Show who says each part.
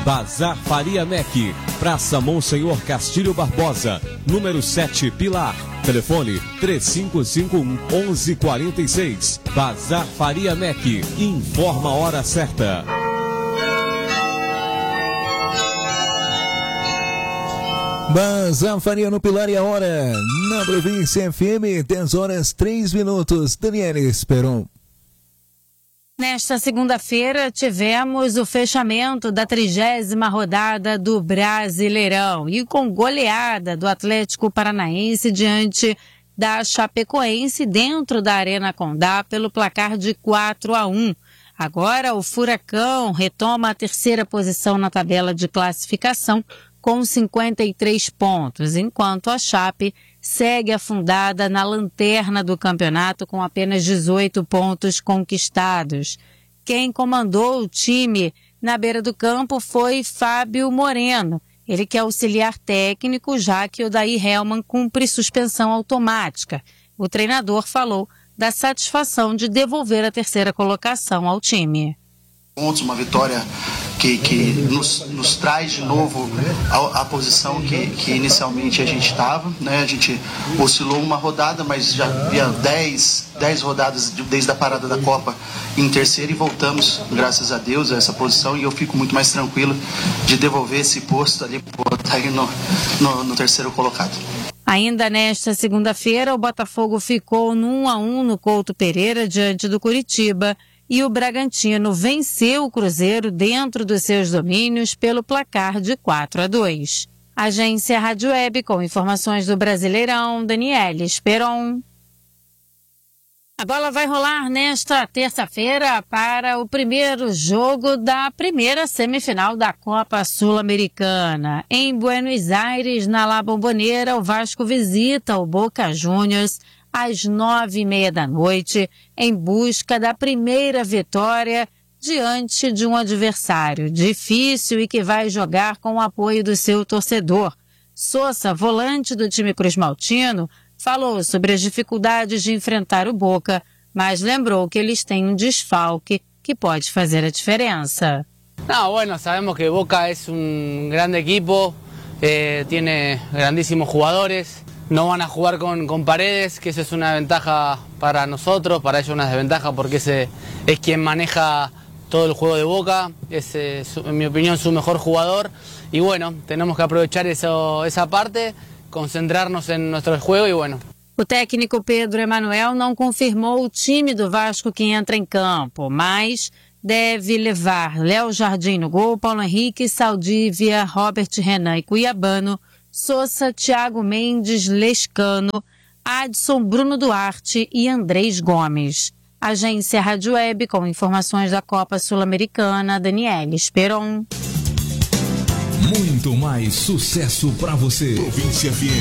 Speaker 1: Bazar Faria Mec, Praça Monsenhor Castilho Barbosa, número 7, Pilar. Telefone 3551-1146. Bazar Faria Mec, informa a hora certa.
Speaker 2: Bazar Faria no Pilar e a hora na Província FM, 10 horas 3 minutos. Daniela Esperon.
Speaker 3: Nesta segunda-feira tivemos o fechamento da 30ª rodada do Brasileirão e com goleada do Atlético Paranaense diante da Chapecoense dentro da Arena Condá pelo placar de 4-1. Agora o Furacão retoma a terceira posição na tabela de classificação com 53 pontos, enquanto a Chape segue afundada na lanterna do campeonato com apenas 18 pontos conquistados. Quem comandou o time na beira do campo foi Fábio Moreno, ele que é auxiliar técnico, já que Odair Hellmann cumpre suspensão automática. O treinador falou da satisfação de devolver a terceira colocação ao time.
Speaker 4: Uma vitória que nos traz de novo a posição que inicialmente a gente estava, né? A gente oscilou uma rodada, mas já havia 10 rodadas desde a parada da Copa em terceiro e voltamos, graças a Deus, a essa posição, e eu fico muito mais tranquilo de devolver esse posto ali para Odair no terceiro colocado.
Speaker 3: Ainda nesta segunda-feira, o Botafogo ficou no 1-1 no Couto Pereira diante do Curitiba, e o Bragantino venceu o Cruzeiro dentro dos seus domínios pelo placar de 4-2. Agência Rádio Web com informações do Brasileirão, Daniela Esperon. A bola vai rolar nesta terça-feira para o primeiro jogo da primeira semifinal da Copa Sul-Americana. Em Buenos Aires, na La Bombonera, o Vasco visita o Boca Juniors às 9h30 da noite, em busca da primeira vitória diante de um adversário difícil e que vai jogar com o apoio do seu torcedor. Sousa, volante do time cruzmaltino, falou sobre as dificuldades de enfrentar o Boca, mas lembrou que eles têm um desfalque que pode fazer a diferença.
Speaker 5: Bueno, sabemos que Boca es un grande equipo, tiene grandísimos jugadores. No van a jugar con Paredes, que eso es una ventaja para nosotros, para ellos una desventaja porque ese es quien maneja todo el juego de Boca, es en mi opinión su mejor jugador y bueno, tenemos que aprovechar esa parte, concentrarnos en nuestro juego y bueno.
Speaker 3: O técnico Pedro Emanuel não confirmou o time do Vasco que entra em campo, mas deve levar Léo Jardim no gol, Paulo Henrique, Saldívia, Robert Renan e Cuiabano, Sousa, Thiago Mendes, Lescano, Adson, Bruno Duarte e Andrés Gomes. Agência Rádio Web com informações da Copa Sul-Americana, Daniela Esperon.
Speaker 1: Muito mais sucesso para você. Província FM.